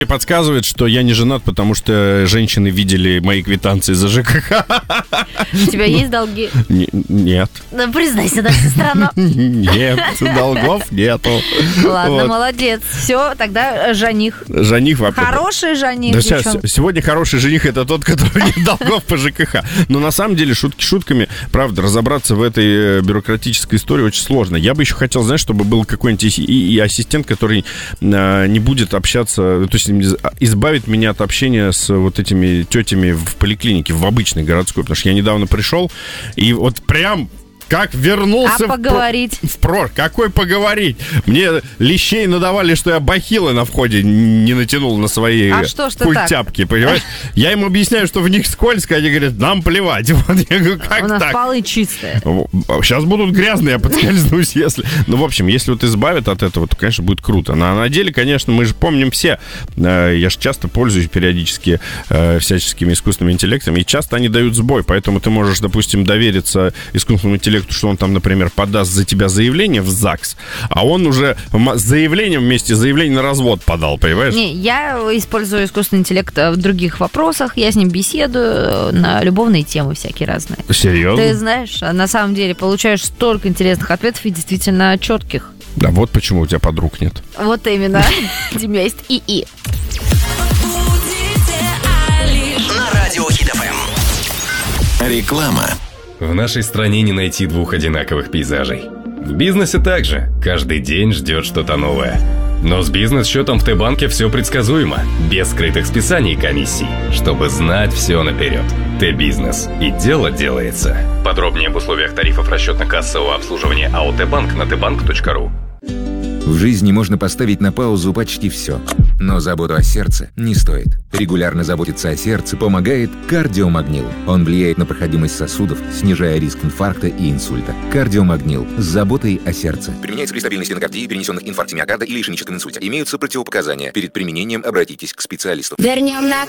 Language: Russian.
Подсказывает, что я не женат, потому что женщины видели мои квитанции за ЖКХ. У тебя есть долги? Нет. Ну, признайся, да, сестра. Нет, долгов нету. Ладно, молодец. Все, тогда жених. Жених вообще. Хороший жених, да, сегодня хороший жених — это тот, который нет долгов по ЖКХ. Но на самом деле, шутки шутками, правда, разобраться в этой бюрократической истории очень сложно. Я бы еще хотел, знаешь, чтобы был какой-нибудь и ассистент, который не будет общаться, то есть избавит меня от общения с вот этими тетями в поликлинике, в обычной городской, потому что я недавно пришел, и вот прям как вернулся поговорить? Какой поговорить? Мне лещей надавали, что я бахилы на входе не натянул на свои культяпки, понимаешь? Я им объясняю, что в них скользко, они говорят, нам плевать. Вот я говорю, как так? У нас полы чистые. Сейчас будут грязные, я подскользнусь, если... Ну, в общем, если вот избавят от этого, то, конечно, будет круто. На деле, конечно, мы же помним все. Я же часто пользуюсь периодически всяческими искусственными интеллектами, и часто они дают сбой, поэтому ты можешь, допустим, довериться искусственному интеллекту, что он там, например, подаст за тебя заявление в ЗАГС, а он уже с заявлением вместе заявление на развод подал, понимаешь? Не, я использую искусственный интеллект в других вопросах, я с ним беседую на любовные темы всякие разные. Серьезно? Ты знаешь, на самом деле получаешь столько интересных ответов и действительно четких. Да, вот почему у тебя подруг нет. Вот именно. У тебя есть ИИ. На радио Хит ФМ. Реклама. В нашей стране не найти двух одинаковых пейзажей. В бизнесе также. Каждый день ждет что-то новое. Но с бизнес-счетом в Т-банке все предсказуемо. Без скрытых списаний и комиссий. Чтобы знать все наперед. Т-бизнес. И дело делается. Подробнее об условиях тарифов расчетно-кассового обслуживания АО Т-банк на tbank.ru. В жизни можно поставить на паузу почти все. Но заботу о сердце не стоит. Регулярно заботиться о сердце помогает кардиомагнил. Он влияет на проходимость сосудов, снижая риск инфаркта и инсульта. Кардиомагнил с заботой о сердце. Применяется при стабильной стенокардии, перенесенных инфаркте миокарда или ишемическом инсульте. Имеются противопоказания. Перед применением обратитесь к специалисту. Вернем на